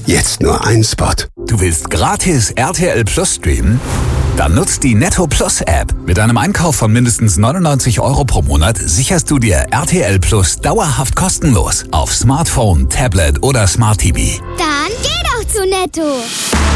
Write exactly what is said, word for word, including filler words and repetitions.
Jetzt nur ein Spot. Du willst gratis R T L Plus streamen? Dann nutzt die Netto Plus App. Mit einem Einkauf von mindestens neunundneunzig Euro pro Monat sicherst du dir R T L Plus dauerhaft kostenlos auf Smartphone, Tablet oder Smart T V. Dann geh doch zu Netto!